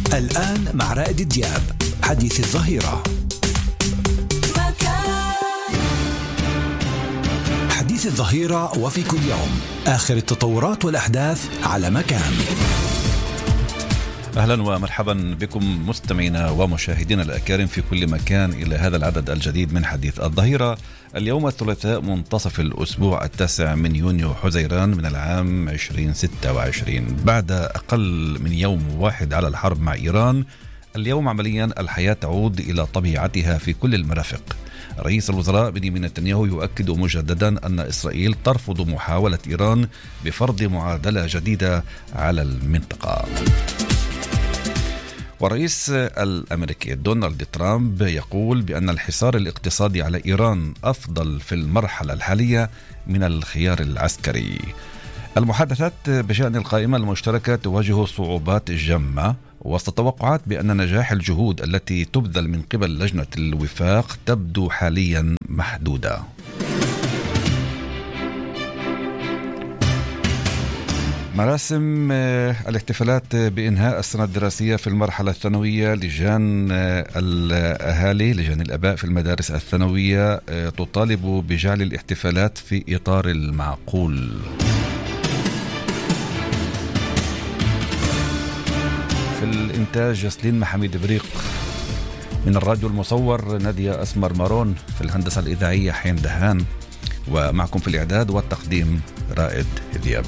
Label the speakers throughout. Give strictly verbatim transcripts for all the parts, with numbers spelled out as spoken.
Speaker 1: الآن مع رائد دياب، حديث الظهيرة. حديث الظهيرة وفي كل يوم آخر التطورات والأحداث على مكان.
Speaker 2: أهلا ومرحبا بكم مستمعينا ومشاهدينا الأكارم في كل مكان إلى هذا العدد الجديد من حديث الظهيرة. اليوم الثلاثاء منتصف الأسبوع التاسع من يونيو حزيران من العام عشرين ستة وعشرين. بعد أقل من يوم واحد على الحرب مع إيران، اليوم عمليا الحياة تعود إلى طبيعتها في كل المرافق. رئيس الوزراء بنيامين نتنياهو يؤكد مجددا أن إسرائيل ترفض محاولة إيران بفرض معادلة جديدة على المنطقة. والرئيس الأمريكي دونالد ترامب يقول بأن الحصار الاقتصادي على إيران أفضل في المرحلة الحالية من الخيار العسكري. المحادثات بشأن القائمة المشتركة تواجه صعوبات جمة وسط توقعات بأن نجاح الجهود التي تبذل من قبل لجنة الوفاق تبدو حاليا محدودة. مراسم الاحتفالات بإنهاء السنة الدراسية في المرحلة الثانوية، لجان الأهالي لجان الآباء في المدارس الثانوية تطالب بجعل الاحتفالات في إطار المعقول. في الإنتاج جسلين محمد بريق، من الراديو المصور نادية أسمر مارون، في الهندسة الإذاعية حين دهان، ومعكم في الإعداد والتقديم رائد دياب.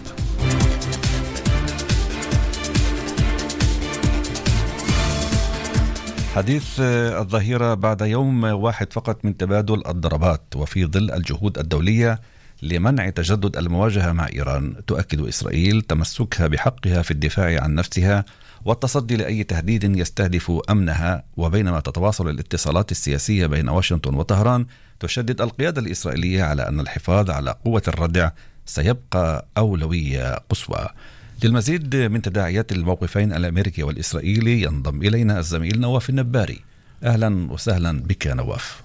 Speaker 2: حديث الظهيرة بعد يوم واحد فقط من تبادل الضربات وفي ظل الجهود الدولية لمنع تجدد المواجهة مع إيران، تؤكد إسرائيل تمسكها بحقها في الدفاع عن نفسها والتصدي لأي تهديد يستهدف أمنها. وبينما تتواصل الاتصالات السياسية بين واشنطن وطهران، تشدد القيادة الإسرائيلية على أن الحفاظ على قوة الردع سيبقى أولوية قصوى. للمزيد من تداعيات الموقفين الأمريكي والإسرائيلي ينضم إلينا الزميل نواف النباري. أهلا وسهلا بك نواف.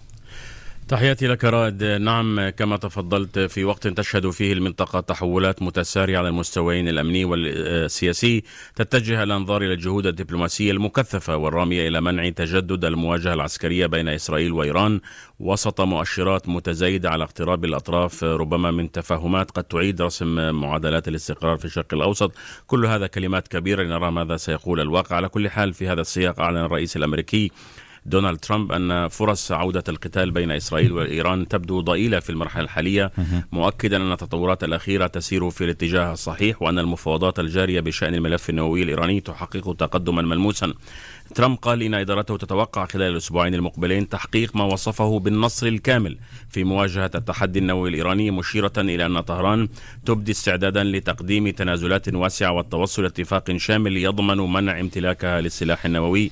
Speaker 3: تحياتي لك رائد. نعم، كما تفضلت، في وقت تشهد فيه المنطقة تحولات متسارعة على المستويين الأمني والسياسي، تتجه الأنظار إلى الجهود الدبلوماسية المكثفة والرامية إلى منع تجدد المواجهة العسكرية بين إسرائيل وإيران، وسط مؤشرات متزايدة على اقتراب الأطراف ربما من تفاهمات قد تعيد رسم معادلات الاستقرار في الشرق الأوسط. كل هذا كلمات كبيرة، لنرى ماذا سيقول الواقع. على كل حال، في هذا السياق أعلن الرئيس الأمريكي دونالد ترامب أن فرص عودة القتال بين إسرائيل وإيران تبدو ضئيلة في المرحلة الحالية، مؤكدا أن التطورات الأخيرة تسير في الاتجاه الصحيح وأن المفاوضات الجارية بشأن الملف النووي الإيراني تحقق تقدما ملموسا. ترامب قال إن إدارته تتوقع خلال الأسبوعين المقبلين تحقيق ما وصفه بالنصر الكامل في مواجهة التحدي النووي الإيراني، مشيرة إلى أن طهران تبدي استعدادا لتقديم تنازلات واسعة والتوصل لاتفاق شامل يضمن منع امتلاكها للسلاح النووي.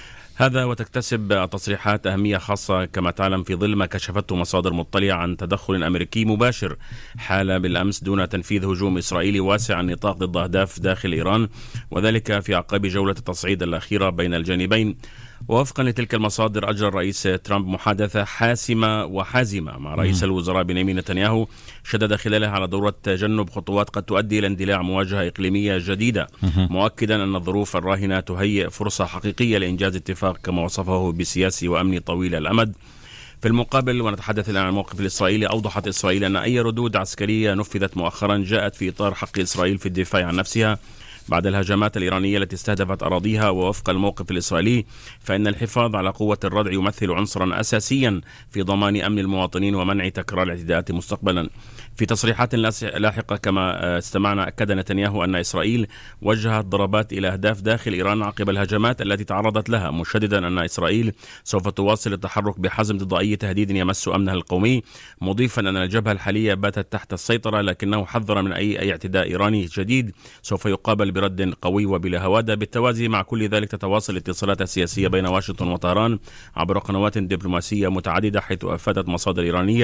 Speaker 3: هذا وتكتسب تصريحات أهمية خاصة كما تعلم في ظل ما كشفته مصادر مطلعة عن تدخل أمريكي مباشر حال بالأمس دون تنفيذ هجوم إسرائيلي واسع النطاق ضد أهداف داخل إيران، وذلك في أعقاب جولة التصعيد الأخيرة بين الجانبين. ووفقا لتلك المصادر، أجرى الرئيس ترامب محادثة حاسمة وحازمة مع رئيس الوزراء بنيامين نتنياهو، شدد خلالها على ضرورة تجنب خطوات قد تؤدي إلى اندلاع مواجهة إقليمية جديدة، مؤكدا أن الظروف الراهنة تهيئ فرصة حقيقية لإنجاز اتفاق كما وصفه بسياسي وأمني طويل الأمد. في المقابل، ونتحدث الآن عن الموقف الإسرائيلي، أوضحت إسرائيل أن أي ردود عسكرية نفذت مؤخرا جاءت في إطار حق إسرائيل في الدفاع عن نفسها بعد الهجمات الإيرانية التي استهدفت أراضيها. ووفق الموقف الإسرائيلي، فإن الحفاظ على قوة الردع يمثل عنصرا أساسيا في ضمان أمن المواطنين ومنع تكرار الاعتداءات مستقبلا. في تصريحات لاحقة كما استمعنا، أكد نتنياهو أن إسرائيل وجهت ضربات إلى أهداف داخل إيران عقب الهجمات التي تعرضت لها، مشددا أن إسرائيل سوف تواصل التحرك بحزم ضد أي تهديد يمس أمنها القومي، مضيفا أن الجبهة الحالية باتت تحت السيطرة، لكنه حذر من أي أي اعتداء إيراني جديد سوف يقابل برد قوي وبلا هوادة. بالتوازي مع كل ذلك، تتواصل الاتصالات السياسية بين واشنطن وطهران عبر قنوات دبلوماسية متعددة، حيث أفادت مصادر إيرانية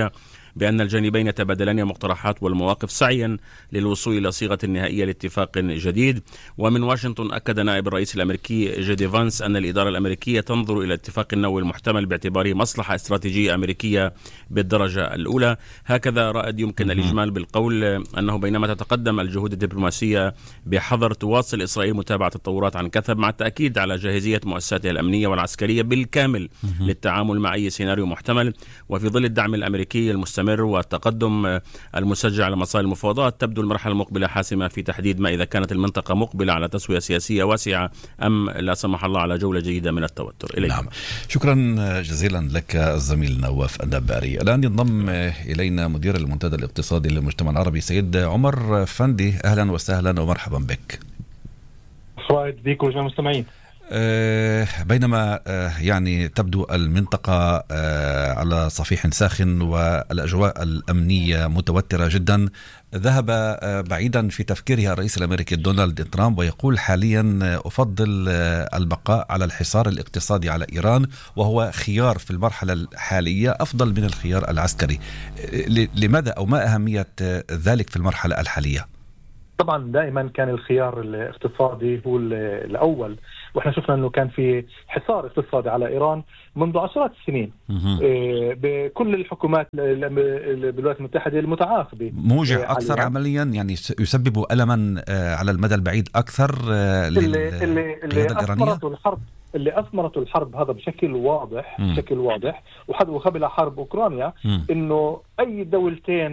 Speaker 3: بأن الجانبين يتبادلان مقترحات والمواقف سعيا للوصول إلى صيغة نهائية لاتفاق جديد. ومن واشنطن أكد نائب الرئيس الأمريكي جي دي فانس أن الإدارة الأمريكية تنظر إلى اتفاق النووي المحتمل باعتباره مصلحة استراتيجية أمريكية بالدرجة الأولى. هكذا رائد يمكن الإجمال بالقول أنه بينما تتقدم الجهود الدبلوماسية بحذر تواصل إسرائيل متابعة التطورات عن كثب، مع التأكيد على جاهزية مؤسساتها الأمنية والعسكرية بالكامل للتعامل مع أي سيناريو محتمل. وفي ظل الدعم الأمريكي المستمر والتقدم المسجل على مسار المفاوضات، تبدو المرحلة المقبلة حاسمة في تحديد ما إذا كانت المنطقة مقبلة على تسوية سياسية واسعة أم لا سمح الله على جولة جديدة من التوتر. إليك.
Speaker 2: نعم، شكرا جزيلا لك الزميل نواف النباري. الآن ينضم إلينا مدير المنتدى الاقتصادي للمجتمع العربي سيد عمر فندي. أهلا وسهلا ومرحبا بك.
Speaker 4: فؤاد بيك وجميع المستمعين.
Speaker 2: أه بينما أه يعني تبدو المنطقة أه على صفيح ساخن والأجواء الأمنية متوترة جدا، ذهب أه بعيدا في تفكيرها الرئيس الأمريكي دونالد ترامب ويقول حاليا أفضل أه البقاء على الحصار الاقتصادي على إيران، وهو خيار في المرحلة الحالية أفضل من الخيار العسكري. أه لماذا أو ما أهمية أه ذلك في المرحلة الحالية؟
Speaker 4: طبعا دائما كان الخيار الاقتصادي هو الأول، واحنا شفنا انه كان في حصار اقتصادي على ايران منذ عشرات السنين بكل الحكومات بالولايات المتحدة المتعاقبة.
Speaker 2: موجع اكثر عمليا، يعني يسبب ألما على المدى البعيد اكثر للقيادة الإيرانية.
Speaker 4: الحرب اللي أثمرته الحرب هذا بشكل واضح م. بشكل واضح وحد وقبل حرب أوكرانيا م. إنه أي دولتين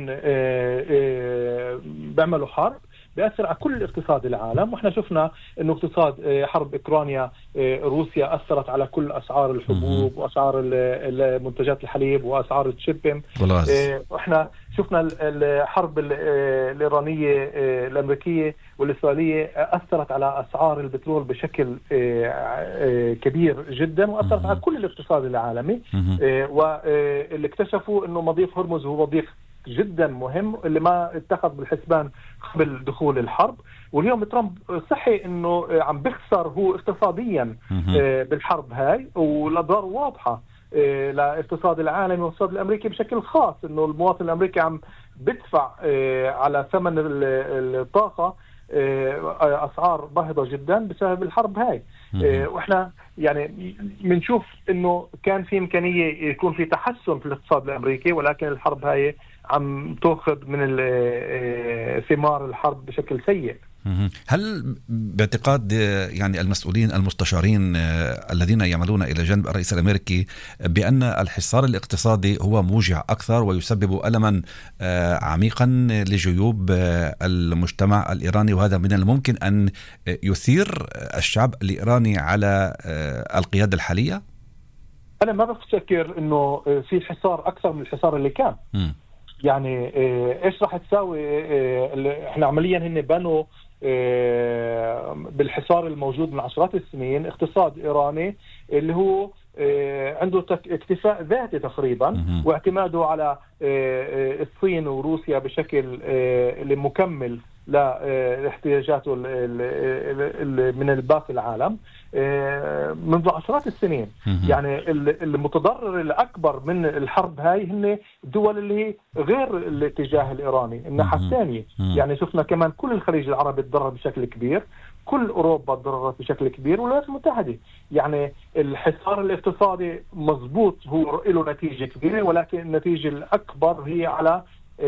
Speaker 4: بيعملوا حرب بيأثر على كل اقتصاد العالم. وإحنا شفنا إنه اقتصاد حرب أوكرانيا روسيا أثرت على كل أسعار الحبوب م. وأسعار المنتجات الحليب وأسعار الشيبين. وإحنا شفنا الحرب الإيرانية الأمريكية والإسرائيلية أثرت على أسعار البترول بشكل كبير جدا وأثرت على كل الاقتصاد العالمي. واللي اكتشفوا إنه مضيق هرمز هو مضيق جدا مهم اللي ما اتخذ بالحسبان قبل دخول الحرب. واليوم ترامب صحي انه عم بخسر هو اقتصاديا بالحرب هاي، والاضرار واضحه لاقتصاد العالم والاقتصاد الامريكي بشكل خاص، انه المواطن الامريكي عم بدفع على ثمن الطاقه اسعار باهظه جدا بسبب الحرب هاي. واحنا يعني بنشوف انه كان في امكانيه يكون في تحسن في الاقتصاد الامريكي، ولكن الحرب هاي عم تأخذ من ثمار الحرب بشكل سيء.
Speaker 2: هل باعتقاد يعني المسؤولين المستشارين الذين يعملون إلى جانب الرئيس الأمريكي بأن الحصار الاقتصادي هو موجع أكثر ويسبب ألما عميقا لجيوب المجتمع الإيراني، وهذا من الممكن أن يثير الشعب الإيراني على القيادة الحالية؟
Speaker 4: أنا ما بفكر إنه في حصار أكثر من الحصار اللي كان. م. يعني إيش راح تساوي؟ إحنا عمليا هن بنوا بالحصار الموجود من عشرات السنين اقتصاد إيراني اللي هو عنده اكتفاء ذاتي تقريبا، واعتماده على الصين وروسيا بشكل مكمل لاحتياجاته من الباقي العالم منذ عشرات السنين. يعني المتضرر الأكبر من الحرب هاي هن الدول اللي غير الاتجاه الإيراني الناحية الثانية. يعني شفنا كمان كل الخليج العربي تضرر بشكل كبير، كل أوروبا تضررت بشكل كبير، والولايات المتحدة. يعني الحصار الاقتصادي مضبوط هو له نتيجة كبيرة، ولكن النتيجة الأكبر هي على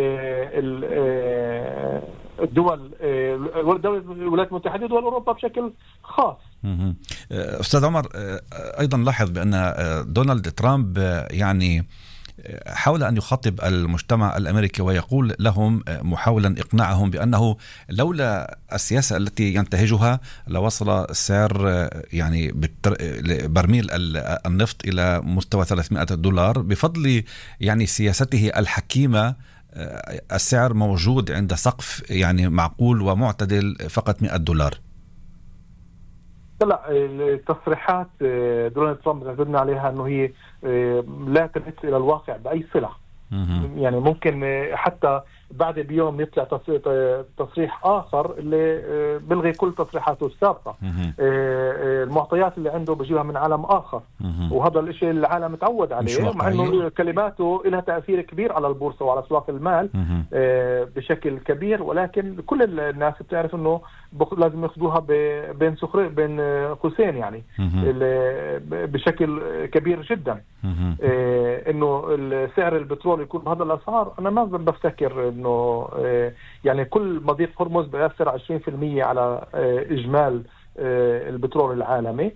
Speaker 4: الدول الولايات المتحدة ودول أوروبا بشكل خاص.
Speaker 2: أستاذ عمر، أيضا لاحظ بأن دونالد ترامب يعني حاول أن يخاطب المجتمع الأمريكي ويقول لهم محاولا إقناعهم بأنه لولا السياسة التي ينتهجها لوصل سعر يعني برميل النفط إلى مستوى ثلاثمائة دولار. بفضل يعني سياسته الحكيمة السعر موجود عند سقف يعني معقول ومعتدل فقط مئة دولار.
Speaker 4: لا، التصريحات دونالد ترامب اعتدنا عليها انه هي لا تمت الى الواقع باي صله. يعني ممكن حتى بعد بيوم يطلع تصريح آخر اللي بلغي كل تصريحاته السابقة. المعطيات اللي عنده بجيبها من عالم آخر، وهذا الشيء اللي العالم متعود عليه، مع أنه كلماته لها تأثير كبير على البورصة وعلى أسواق المال بشكل كبير، ولكن كل الناس بتعرف أنه لازم ياخذوها بين سخرين بين قوسين يعني بشكل كبير جدا. انه سعر البترول يكون بهذا الاسعار، انا ما بفتكر انه يعني كل مضيق هرمز بيأثر عشرين بالمئة على اجمال البترول العالمي،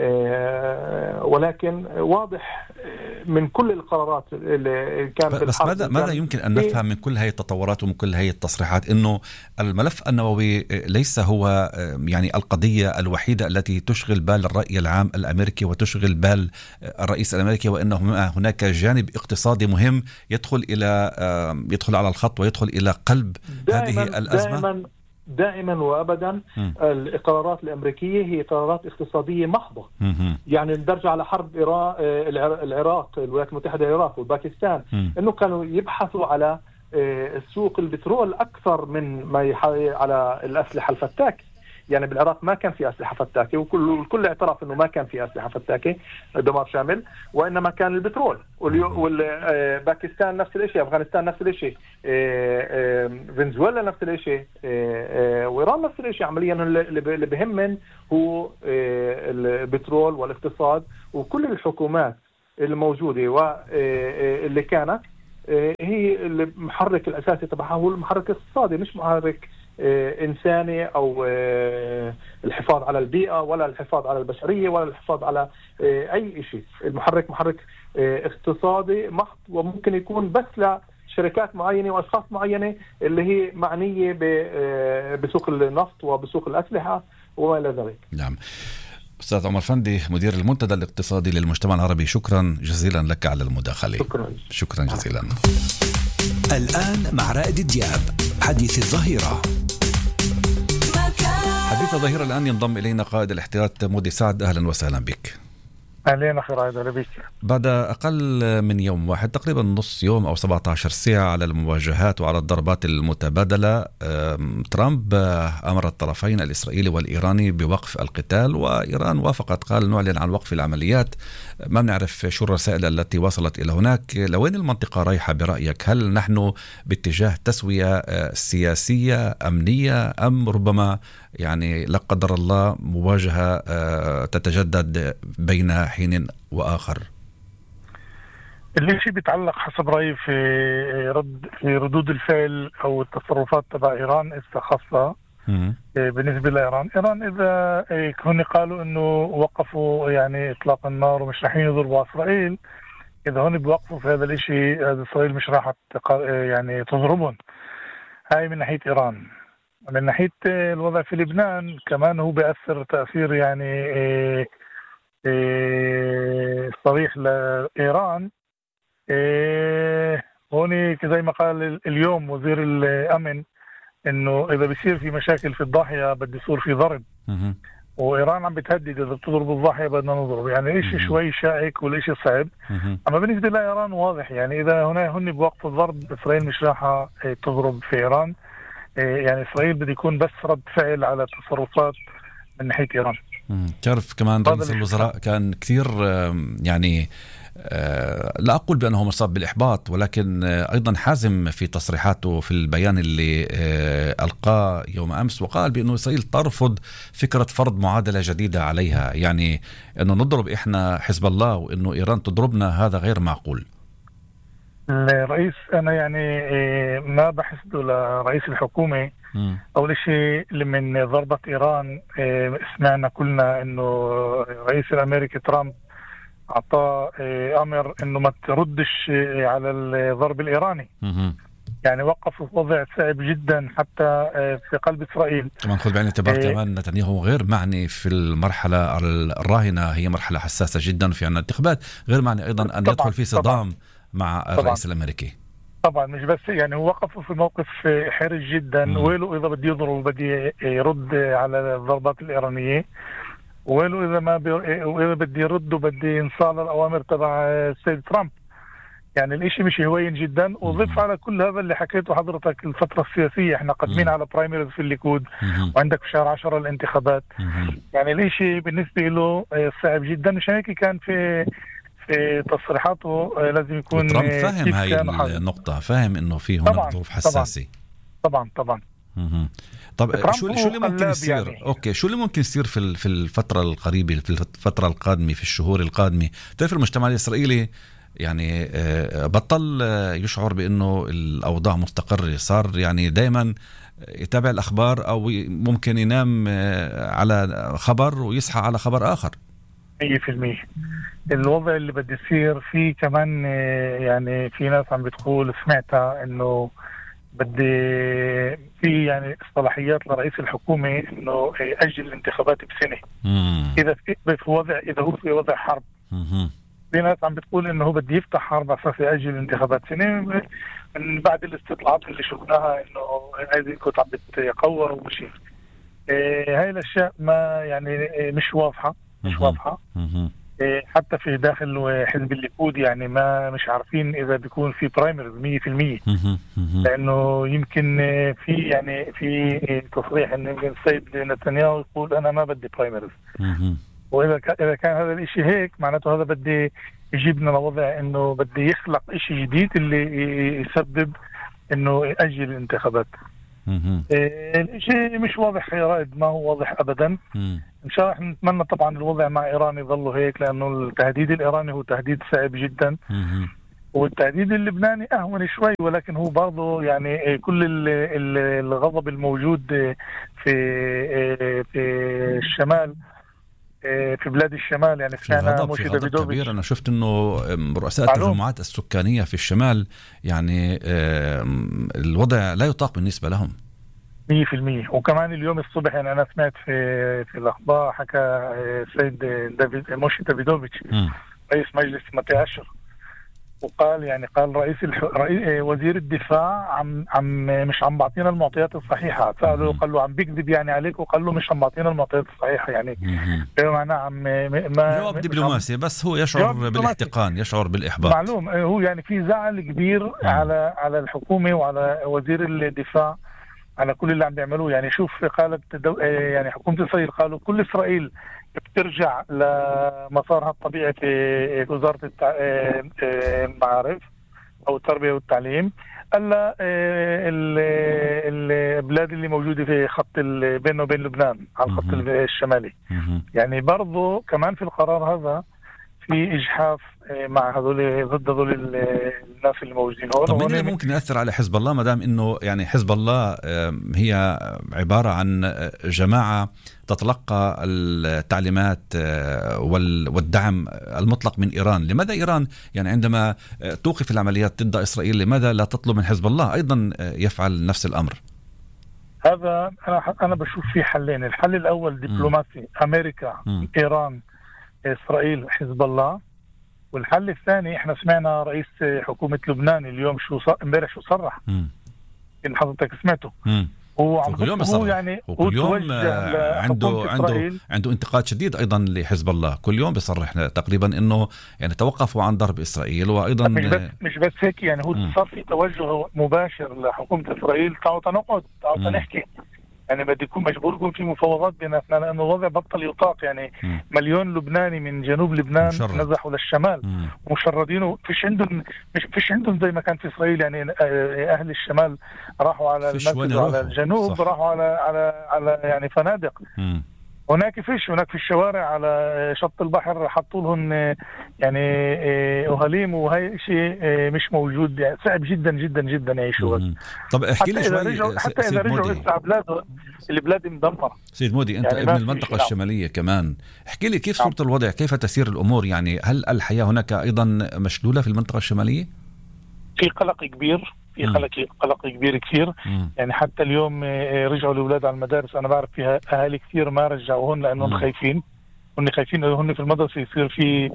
Speaker 4: ولكن واضح من كل القرارات اللي كانت
Speaker 2: بس ماذا ماذا يمكن أن نفهم من كل هذه التطورات ومن كل هذه التصريحات؟ إنه الملف النووي ليس هو يعني القضية الوحيدة التي تشغل بال الرأي العام الأمريكي وتشغل بال الرئيس الأمريكي، وإنه هناك جانب اقتصادي مهم يدخل إلى يدخل على الخط ويدخل إلى قلب هذه الأزمة.
Speaker 4: دائما دائما وابدا م. القرارات الامريكيه هي قرارات اقتصاديه محضه. م. يعني ندرج على حرب العراق، الولايات المتحده العراق وباكستان، م. انه كانوا يبحثوا على سوق البترول اكثر من ما يحاول على الاسلحه الفتاكه. يعني بالعراق ما كان في أسلحة فتاكة، وكل الكل اعترف إنه ما كان في أسلحة فتاكة دمار شامل، وإنما كان البترول. والباكستان نفس الشيء، أفغانستان نفس الشيء، فنزويلا نفس الشيء، وإيران نفس الشيء. عمليا اللي بهمن هو البترول والاقتصاد، وكل الحكومات الموجودة واللي كانت هي المحرك الأساسي تبعها هو المحرك الاقتصادي، مش محرك إنساني أو الحفاظ على البيئة ولا الحفاظ على البشرية ولا الحفاظ على أي شيء. المحرك محرك اقتصادي محض، وممكن يكون بس لشركات معينة وأشخاص معينة اللي هي معنية بسوق النفط وبسوق الأسلحة وما إلى ذلك.
Speaker 2: نعم. أستاذ عمر فندي، مدير المنتدى الاقتصادي للمجتمع العربي، شكرا جزيلا لك على المداخلة.
Speaker 4: شكرا,
Speaker 2: شكرا جزيلا.
Speaker 1: الآن مع رائد دياب، حديث الظهيرة.
Speaker 2: حديث الظهيرة الآن ينضم إلينا قائد الاحتياط مودي سعد. أهلا وسهلا بك.
Speaker 5: أهلا أخي رائد، أهلا بك.
Speaker 2: بعد أقل من يوم واحد، تقريبا نص يوم أو سبعة عشر ساعة على المواجهات وعلى الضربات المتبادلة، ترامب أمر الطرفين الإسرائيلي والإيراني بوقف القتال، وإيران وافقت، قال نعلن عن وقف العمليات. ما بنعرف شو الرسائل التي وصلت إلى هناك. لوين المنطقة رايحة برأيك؟ هل نحن باتجاه تسوية سياسية أمنية، أم ربما يعني لا قدر الله مواجهة تتجدد بين حين وآخر؟
Speaker 5: اللي شيء بيتعلق حسب رأيي في رد في ردود الفعل أو التصرفات تبع إيران استخاصة. بالنسبة لإيران، إيران إذا كانوا قالوا إنه وقفوا يعني إطلاق النار ومش راح يضربوا إسرائيل، إذا هون بيوقفوا في هذا الشيء، هذا إسرائيل مش راح يعني تضربهم. هاي من ناحية إيران. من ناحية الوضع في لبنان كمان هو بيأثر تأثير يعني صريح لإيران. هون زي ما قال اليوم وزير الأمن إنه إذا بيصير في مشاكل في الضاحية بدي يصير في ضرب، وإيران عم بتهدد إذا بتضرب الضاحية بدنا نضرب. يعني إشي شوي شائك والإشي صعب. أما بالنسبة لإيران واضح، يعني إذا هنا هن بوقف الضرب، إسرائيل مش راح تضرب في إيران. يعني إسرائيل بده يكون بس رد فعل على التصرفات من ناحية إيران.
Speaker 2: تعرف كمان رئيس الوزراء كان كثير يعني لا أقول بأنه مصاب بالإحباط، ولكن أيضا حازم في تصريحاته في البيان اللي ألقاه يوم أمس، وقال بأنه إسرائيل ترفض فكرة فرض معادلة جديدة عليها، يعني أنه نضرب إحنا حزب الله وأنه إيران تضربنا، هذا غير معقول.
Speaker 5: الرئيس أنا يعني ما بحسده لرئيس الحكومة. م. أول شيء من ضربة إيران سمعنا كلنا إنه رئيس الأمريكي ترامب أعطى أمر إنه ما تردش على الضرب الإيراني. م. يعني وقفوا وضع صعب جدا حتى في قلب إسرائيل.
Speaker 2: كمان خذ بعين الاعتبار إيه كمان نتنياهو غير معني في المرحلة الراهنة، هي مرحلة حساسة جدا في عنا انتخابات، غير معني أيضا أن يدخل في صدام مع الرئيس طبعاً. الأمريكي
Speaker 5: طبعا مش بس يعني هو وقفوا في موقف حرج جدا، ويلو إذا بدي يضرب بدي يرد على الضربات الإيرانية، ويلو إذا ما بي... وإذا بدي يرد وبدي ينصال الأوامر تبع السيد ترامب. يعني الاشي مش هوين جدا. وضيف على كل هذا اللي حكيته حضرتك الفترة السياسية، احنا قادمين على برايمريز في الليكود، وعندك في شهر عشرة الانتخابات. يعني الاشي بالنسبة له صعب جدا. مشان هيك كان في في تصريحاته لازم يكون
Speaker 2: ترامب فاهم هاي النقطة، فاهم انه في هناك ظروف حساسة.
Speaker 5: طبعا طبعا.
Speaker 2: طبعا. طب شو شو اللي ممكن يصير؟ يعني. اوكي، شو اللي ممكن يصير في في الفترة القريبة، في الفترة القادمة، في الشهور القادمة؟ تعرف المجتمع الإسرائيلي يعني بطل يشعر بأنه الأوضاع مستقرة، صار يعني دائما يتابع الأخبار، أو ممكن ينام على خبر ويصحى على خبر آخر.
Speaker 5: مية في المية. الوضع اللي بدي يصير فيه كمان، يعني في ناس عم بتقول سمعتها إنه بدي في يعني صلاحيات لرئيس الحكومة إنه يأجل الانتخابات بسنة. مم. إذا في وضع إذا هو في وضع حرب. مم. في ناس عم بتقول إنه هو بدي يفتح حرب على أساس يأجل الانتخابات سنة، من بعد الاستطلاعات اللي شفناها إنه هذه كنت عم بتقوى ومشي. إيه هاي الأشياء ما يعني مش واضحة مش مم. واضحة. مم. حتى في داخل حزب الليكود يعني ما مش عارفين إذا بيكون في برايمرز مية في المية، لأنه يمكن في يعني في تصريح إن السيد نتنياهو يقول أنا ما بدي برايمرز. وإذا إذا كان هذا الإشي هيك معناته هذا بدي يجيبنا لوضع إنه بدي يخلق إشي جديد اللي يسبب إنه يأجل الانتخابات. إيه الإشي مش واضح يا رائد، ما هو واضح أبدا. مم. إن شاء الله نتمنى طبعا الوضع مع إيران يظل هيك، لأنه التهديد الإيراني هو تهديد صعب جدا. مم. والتهديد اللبناني أهون شوي، ولكن هو برضه يعني كل الغضب الموجود في في الشمال، في بلاد الشمال، يعني
Speaker 2: سمعنا موشي دافيدوفيتش. أنا شفت إنه رؤساء التجمعات السكانية في الشمال يعني الوضع لا يطاق بالنسبة لهم
Speaker 5: مية في المية. وكمان اليوم الصبح يعني أنا سمعت في في الأخبار حكى السيد دافيد موشي دافيدوفيتش رئيس مجلس متى أشهر، وقال يعني قال رئيس, الح... رئيس وزير الدفاع عم عم مش عم بعطينا المعطيات الصحيحة. سأله قال له عم بيكذب يعني عليك، وقال له مش عم بعطينا المعطيات الصحيحة. يعني بمعنى عم ما
Speaker 2: جواب دبلوماسي، بس هو يشعر بالاحتقان، يشعر بالإحباط.
Speaker 5: معلوم هو يعني في زعل كبير مم. على على الحكومة وعلى وزير الدفاع على كل اللي عم بيعملوه. يعني شوف قالت دو... يعني حكومة إسرائيل قالوا كل إسرائيل بترجع لمسارها الطبيعي في وزارة التع... المعارف أو التربية والتعليم، ألا البلاد اللي موجودة في خط بينه وبين لبنان على الخط الشمالي. يعني برضو كمان في القرار هذا في إجحاف مع هذول ضد هذول الناس اللي موجودين هون.
Speaker 2: طب مين اللي ممكن يأثر على حزب الله، ما دام إنه يعني حزب الله هي عبارة عن جماعة تتلقى التعليمات والدعم المطلق من إيران؟ لماذا إيران يعني عندما توقف العمليات ضد إسرائيل لماذا لا تطلب من حزب الله أيضا يفعل نفس الأمر؟
Speaker 5: هذا أنا أنا بشوف فيه حلين. الحل الأول دبلوماسي، م. أمريكا، م. إيران، إسرائيل، حزب الله. والحل الثاني احنا سمعنا رئيس حكومة لبنان اليوم شو صار امبارح شو صرح ان حضرتك سمعته. مم. هو عم
Speaker 2: كل يوم هو يعني كل يوم عنده عنده عنده انتقاد شديد ايضا لحزب الله، كل يوم بيصرح تقريبا انه يعني توقفوا عن ضرب اسرائيل. وايضا
Speaker 5: مش بس مش بس هيك يعني هو صار في توجه مباشر لحكومة اسرائيل، تعالوا تنقعد تعالوا نحكي، يعني بدي يكون مجبور يكون في مفاوضات بيناتنا، لأنه الوضع بطل يطاق. يعني م. مليون لبناني من جنوب لبنان مشرد. نزحوا للشمال م. مشردين، فيش عندهم مش فيش عندهم زي ما كان في إسرائيل. يعني أهل الشمال راحوا على المركز وعلى الجنوب، صح. راحوا على على على يعني فنادق. م. هناك فيش هناك في الشوارع على شط البحر حطوا لهم يعني أهاليم، وهي شيء مش موجود. يعني صعب جدا جدا جدا يعيشوا.
Speaker 2: طب احكي لي شوي.
Speaker 5: حتى إذا رجعوا إسا بلاده البلاد مدمرة.
Speaker 2: سيد مودي أنت يعني ابن المنطقة الشمالية كمان، احكي لي كيف صورة الوضع، كيف تسير الأمور؟ يعني هل الحياة هناك أيضا مشلولة في المنطقة الشمالية؟
Speaker 5: في قلق كبير في قلق قلق كبير كثير. يعني حتى اليوم رجعوا الأولاد على المدارس. أنا بعرف فيها أهالي كثير ما رجعوهن لأنهم مم. خايفين هن خايفين هن في المدرسة يصير في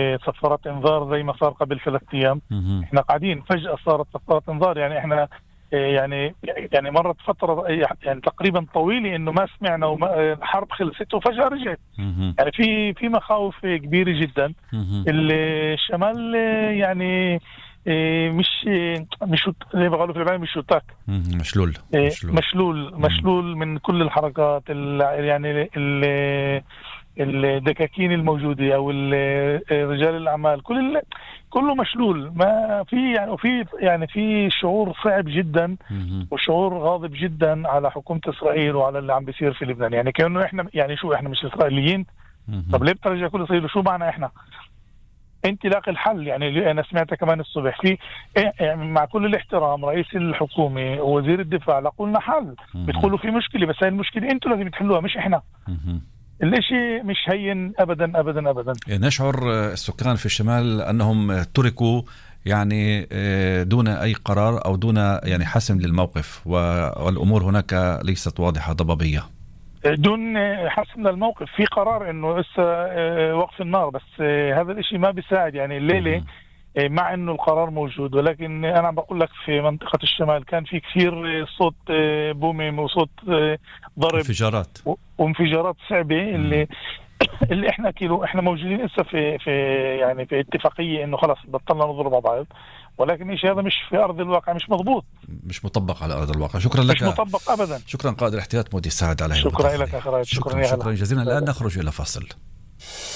Speaker 5: صفارات انذار زي ما صار قبل ثلاثة أيام. مم. إحنا قاعدين فجأة صارت صفارات انذار. يعني إحنا يعني يعني مرت فترة يعني تقريبا طويلة إنه ما سمعنا وحرب خلصت وفجأة رجعت. يعني في في مخاوف كبيرة جدا. الشمال يعني مش مش زي ما قالوا في العالم مش شتاك،
Speaker 2: مشلول
Speaker 5: مشلول مشلول, مشلول من كل الحركات يعني الدكاكين الموجودة أو رجال الأعمال كل كله مشلول. ما في يعني وفي يعني في شعور صعب جدا وشعور غاضب جدا على حكومة إسرائيل وعلى اللي عم بيصير في لبنان. يعني كأنه إحنا يعني شو إحنا مش إسرائيليين؟ طب ليه بترجع كل إسرائيل؟ شو معنى إحنا؟ أنت لاقي الحل. يعني أنا سمعت كمان الصبح في يعني مع كل الاحترام رئيس الحكومة ووزير الدفاع لقولنا حل بتقولوا في مشكلة، بس هاي المشكلة أنتوا لازم تحلوها مش إحنا. الاشي مش هين ابدا ابدا ابدا.
Speaker 2: نشعر السكان في الشمال انهم تركوا يعني دون اي قرار او دون يعني حسم للموقف، والامور هناك ليست واضحه ضبابيه.
Speaker 5: دون حسم للموقف، في قرار انه لسه وقف النار، بس هذا الاشي ما بيساعد. يعني الليله مع انه القرار موجود، ولكن انا بقول لك في منطقه الشمال كان في كثير صوت بوميم وصوت ضرب
Speaker 2: انفجارات
Speaker 5: وانفجارات صعبه اللي اللي احنا كيلو احنا موجودين لسه في في يعني في اتفاقيه انه خلاص بطلنا نضرب بعض، ولكن الشيء هذا مش في ارض الواقع، مش مضبوط،
Speaker 2: مش مطبق على ارض الواقع. شكرا لك.
Speaker 5: مش مطبق ابدا.
Speaker 2: شكرا قائد الاحتياط مودي السعد على
Speaker 5: شكرا لك.
Speaker 2: شكرا, شكرا جزيلا. الان نخرج الى فاصل.